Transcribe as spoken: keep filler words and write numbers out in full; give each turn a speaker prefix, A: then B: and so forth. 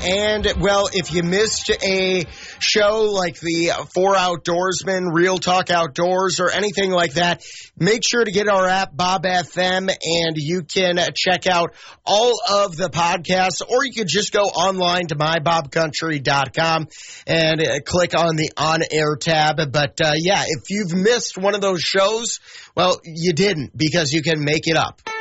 A: and, well, if you missed a show like the Four Outdoorsmen, Real Talk Outdoors, or anything like that, make sure to get our app, Bob F M, and you can check out all of the podcasts, or you could just go online to my bob country dot com and uh, click on the on-air tab. But, uh, yeah, if you've missed one of those shows, well, you didn't, because you can make it up.